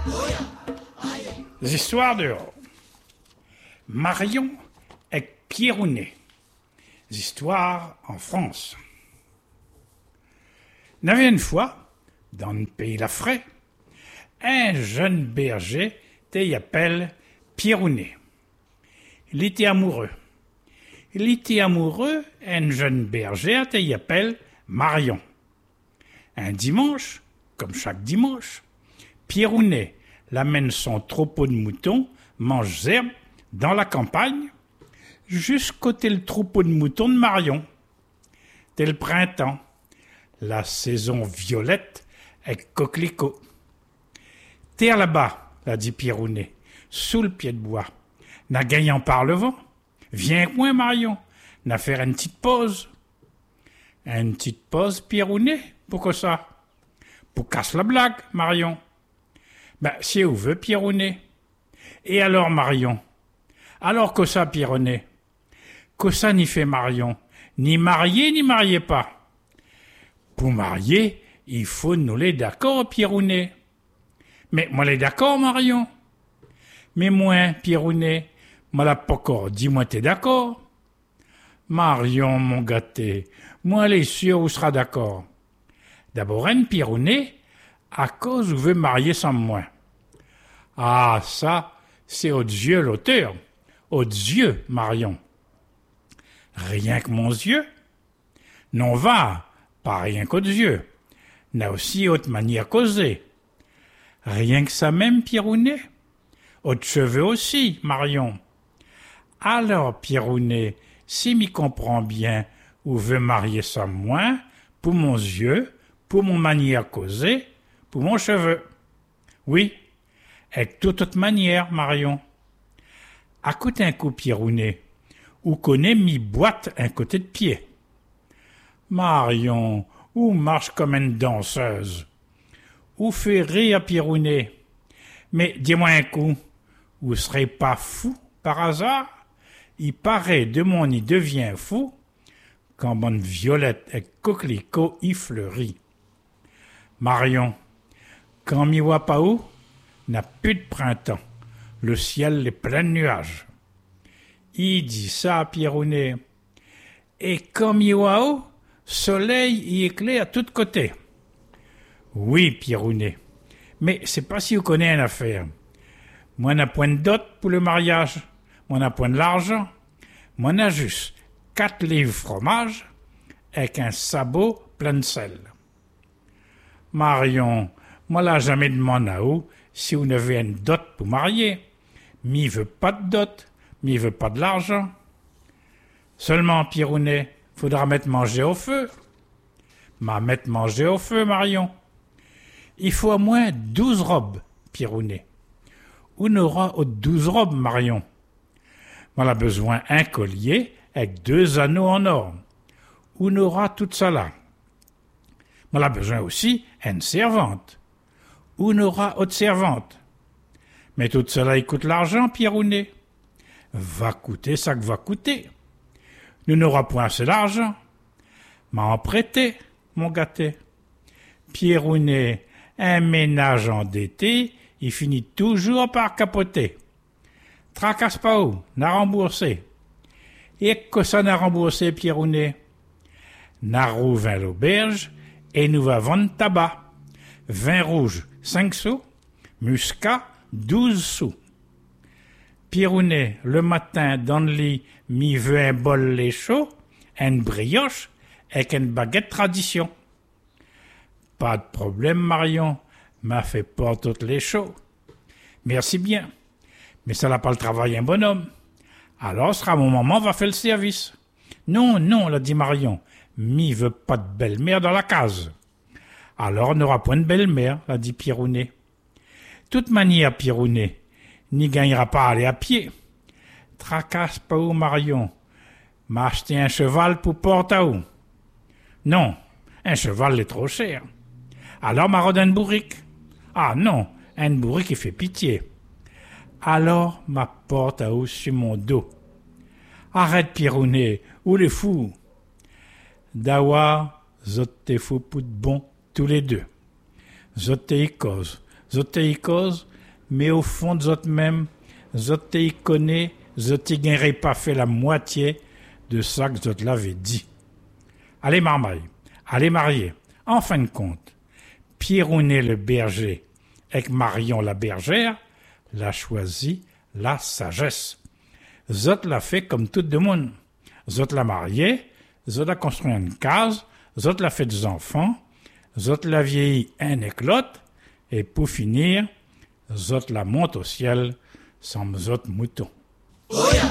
Les histoires dehors. Marion et Pierrounet. Les histoires en France. Il y avait une fois, dans le pays Lafray, un jeune berger qui appelle Pierrounet. Il était amoureux. Il était amoureux d'une jeune bergère qui appelle Marion. Un dimanche, comme chaque dimanche, Pierrounet l'amène son troupeau de moutons, mange herbe, dans la campagne, jusqu'au le troupeau de moutons de Marion. C'est le printemps, la saison violette avec coquelicots. Terre là-bas, l'a dit Pierrounet, sous le pied de bois. N'a gagnant par le vent. Viens avec moi, Marion, n'a faire une petite pause. Une petite pause, Pierrounet? Pourquoi ça? Pour casse la blague, Marion. Ben, si vous veut, Pierrounet. Et alors, Marion? Alors que ça, Pierrounet? Que ça n'y fait Marion? Ni marié, ni marié pas. Pour marier, il faut nous les d'accord, Pierrounet. Mais moi les d'accord, Marion. Mais moi, Pierrounet, moi la pas encore. Dis-moi t'es d'accord. Marion, mon gâté, moi les sûr où sera d'accord. D'abord, un Pierrounet, à cause où veut marier sans moi. Ah, ça, c'est aux yeux l'auteur. Aux yeux, Marion. Rien que mon yeux? Non va, pas rien qu'aux yeux. N'a aussi autre manière causer. Rien que ça même, Pierrounet? Autres cheveux aussi, Marion. Alors, Pierrounet, si m'y comprend bien, ou veut marier sans moi, pour mon yeux, pour mon manière causer, pour mon cheveu. Oui, et toute autre manière, Marion. Écoute un coup, Pierrounet, ou connaît mi boîte un côté de pied. Marion, ou marche comme une danseuse. Ou fait rire Pierrounet. Mais dis-moi un coup, vous serez pas fou par hasard? Il paraît de mon y devient fou quand bonne violette et coquelicot y fleurit. Marion, quand mi voit pas où, n'a plus de printemps, le ciel est plein de nuages. Il dit ça à Pierrounet. Et quand mi voit où, soleil y éclaire à tous côtés. Oui, Pierrounet, mais c'est pas si vous connaissez une affaire. Moi, n'a point de dot pour le mariage, moi, n'a point de l'argent, moi, n'a juste 4 livres fromage avec un sabot plein de sel. Marion, moi, l'a jamais demandé à vous si vous n'avez une dot pour marier. Mi veut pas de dot, mi veut pas de l'argent. Seulement, Pierrounet, faudra mettre manger au feu. Ma mettre manger au feu, Marion. Il faut au moins 12 robes, Pierrounet. On aura 12 robes, Marion. On a besoin d'un collier avec 2 anneaux en or. On aura tout ça là. On a besoin aussi d'une servante. On aura autre servante. Mais tout cela, il coûte l'argent, Pierrounet. Va coûter ça que va coûter. Nous n'aurons point assez d'argent. M'en prêter, mon gâté. Pierrounet, un ménage endetté, il finit toujours par capoter. Tracasse pas où, n'a remboursé. Et que ça n'a remboursé, Pierrounet? N'a rouvert l'auberge et nous va vendre tabac. Vin rouge, 5 sous. Muscat, 12 sous. Pierrounet, le matin, dans le lit, m'y veut un bol lait chaud, une brioche, avec une baguette tradition. Pas de problème, Marion, m'a fait pas toutes les chauds. Merci bien, mais ça n'a pas le travail un bonhomme. Alors sera mon maman va faire le service. Non, non, l'a dit Marion, m'y veut pas de belle-mère dans la case. Alors on n'aura point de belle-mère, l'a dit Pierrounet. Toute manière, Pierrounet, n'y gagnera pas à aller à pied. Tracasse pas où, Marion. M'a acheté un cheval pour porter à où? Non, un cheval est trop cher. Alors m'a rodé un bourrique. Ah non, un bourrique qui fait pitié. Alors m'a porte à où sur mon dos. Arrête, Pierrounet, où les fous? Dawa, zot te fou pour de bon, tous les deux. Zot te y cause, mais au fond de zot même, zot te y connaît, zot te gagnerait pas fait la moitié de ça que zot l'avait dit. Allez marmaille, allez marier. En fin de compte, Pierrounet le berger avec Marion la bergère l'a choisi la sagesse. Zot l'a fait comme tout le monde. Zot l'a marié, zot l'a construit une case, zot l'a fait des enfants, zot l'a vieilli un et l'autre, et pour finir, zot la monte au ciel sans zot mouton. Oh yeah!